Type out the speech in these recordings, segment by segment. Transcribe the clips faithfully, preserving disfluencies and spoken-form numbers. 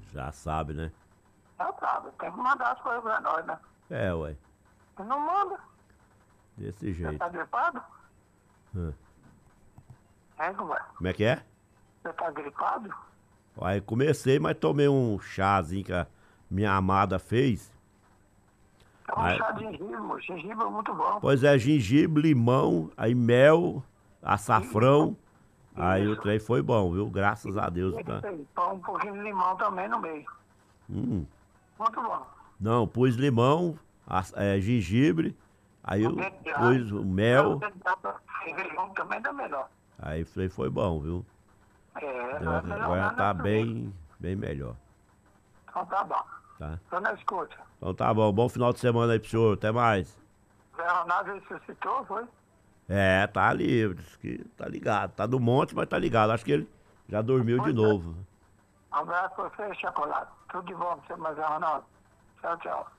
Já sabe, né? Já sabe, tem que mandar as coisas pra nós, né? É, ué. Você não manda. Desse Você jeito. tá gripado? Hã. É, como é? Como é que é? Você tá gripado? Aí comecei, mas tomei um chazinho que a minha amada fez. É um Aí, chá de gengibre, gengibre é muito bom. pois é, gengibre, limão, aí mel, açafrão. Aí o Isso. trem foi bom, viu? Graças a Deus. Isso Tá? aí, põe um pouquinho de limão também no meio. Hum. Muito bom. Não, pus limão, aç- é, gengibre, aí eu pus o mel, Limão também dá melhor. aí foi, foi bom, viu? É, Agora, vai melhorar agora tá na bem, bem melhor, Então tá bom. tá? Tô na escuta. Então tá bom, bom final de semana aí pro senhor, até mais. Zé Ronaldo ressuscitou, foi? É, tá ali, diz que tá ligado, tá do monte, mas tá ligado, acho que ele já dormiu de Pois é. novo. Um abraço pra você, Chocolate. Tudo de bom pra você, mas Zé Ronaldo. Tchau, tchau.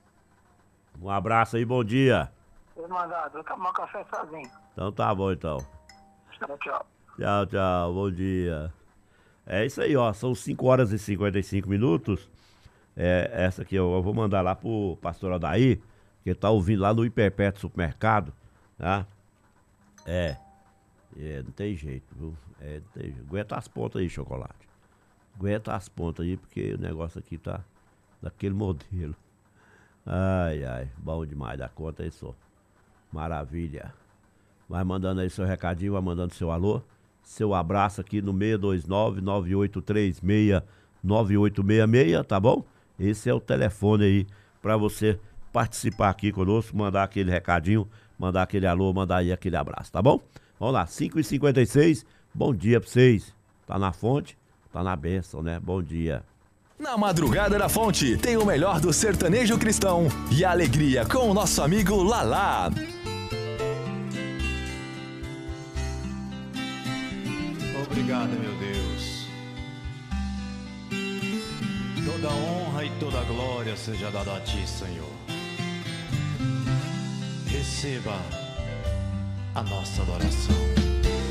Um abraço aí, bom dia. Vou mandar, vou tomar um café sozinho. Então tá bom então. Tchau, tchau. Tchau, tchau, bom dia. É isso aí, ó, são cinco horas e cinquenta e cinco minutos. É, essa aqui eu vou mandar lá pro pastor Adair, que tá ouvindo lá no Hiperpet Supermercado, tá? É, é, não tem jeito, viu? É, não tem jeito. Aguenta as pontas aí, Chocolate. Aguenta as pontas aí, porque o negócio aqui tá daquele modelo. Ai, ai, bom demais da conta aí só. Maravilha. Vai mandando aí seu recadinho, vai mandando seu alô, seu abraço aqui no seis dois nove, nove oito três seis, nove oito seis seis, tá bom? Esse é o telefone aí pra você participar aqui conosco, mandar aquele recadinho, mandar aquele alô, mandar aí aquele abraço, tá bom? Vamos lá, cinco e cinquenta e seis, bom dia pra vocês. Tá na fonte? Tá na bênção, né? Bom dia. Na Madrugada da Fonte, tem o melhor do sertanejo cristão e a alegria com o nosso amigo Lalá. Obrigado, meu Deus. Toda honra e toda glória seja dada a ti, Senhor. Receba a nossa adoração.